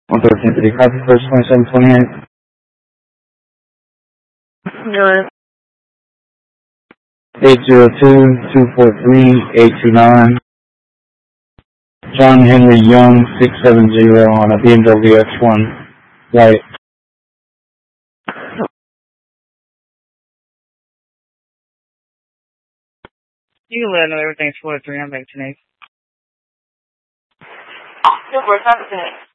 113 copy, first 2728. Good. 802-243-829. John Henry Young, 670 on a BMW X1 white. You can let them know everything's 43. I'm back tonight. Super, something.